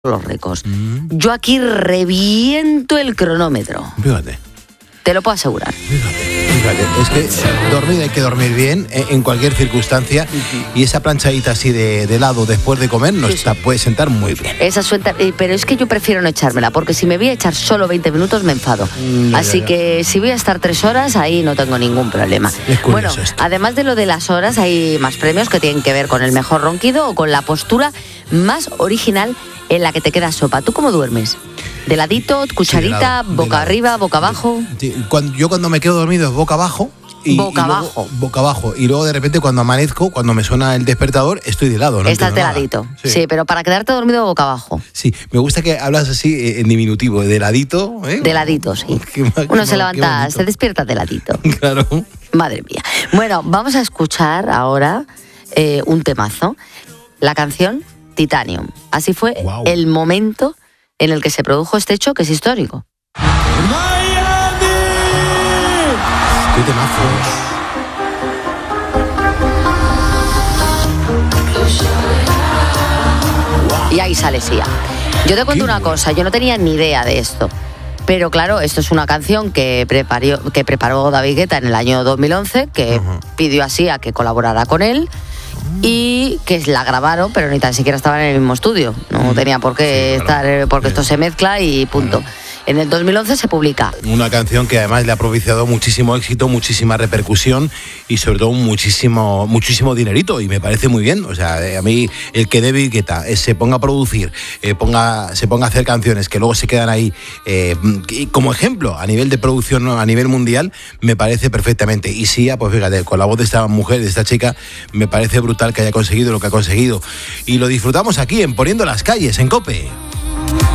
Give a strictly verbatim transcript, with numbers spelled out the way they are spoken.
los récords. Mm. Yo aquí reviento el cronómetro. Fíjate. Te lo puedo asegurar. Fíjate, fíjate. Es que dormir hay que dormir bien en cualquier circunstancia. Uh-huh. Y esa planchadita así de, de helado después de comer nos sí, está, puede sentar muy bien. Esa suelta, pero es que yo prefiero no echármela, porque si me voy a echar solo veinte minutos me enfado. Mm, así ya, ya. que si voy a estar tres horas, ahí no tengo ningún problema. Bueno, esto. Además de lo de las horas, hay más premios que tienen que ver con el mejor ronquido o con la postura más original en la que te queda sopa. ¿Tú cómo duermes? ¿De ladito, cucharita, sí, de lado, boca de arriba, boca abajo? Sí, cuando, yo cuando me quedo dormido es boca abajo. Y, boca y luego, abajo. Boca abajo. Y luego de repente cuando amanezco, cuando me suena el despertador, estoy de lado. No Estás de ladito. Sí. sí, pero para quedarte dormido boca abajo. Sí, me gusta que hablas así en diminutivo, de ladito. ¿eh? De ladito, sí. Qué, qué, Uno qué, se levanta, se despierta de ladito. Claro. Madre mía. Bueno, vamos a escuchar ahora eh, un temazo. La canción Titanium. Así fue wow. el momento en el que se produjo este hecho que es histórico. ¡Miami! ¡Qué temazo! Y ahí sale Sia. Yo te cuento una cosa, yo no tenía ni idea de esto. Pero claro, esto es una canción que preparó, que preparó David Guetta en el año dos mil once, que uh-huh. pidió a Sia que colaborara con él. Y que la grabaron, pero ni tan siquiera estaban en el mismo estudio. No tenía por qué sí, claro. estar, porque esto se mezcla y punto. Claro. En el dos mil once se publica. Una canción que además le ha propiciado muchísimo éxito, muchísima repercusión y sobre todo muchísimo muchísimo dinerito, y me parece muy bien. O sea, a mí el que David Guetta eh, se ponga a producir, eh, ponga, se ponga a hacer canciones que luego se quedan ahí eh, como ejemplo a nivel de producción a nivel mundial, me parece perfectamente. Y Sia, pues fíjate, con la voz de esta mujer, de esta chica, me parece brutal que haya conseguido lo que ha conseguido. Y lo disfrutamos aquí en Poniendo las Calles, en COPE.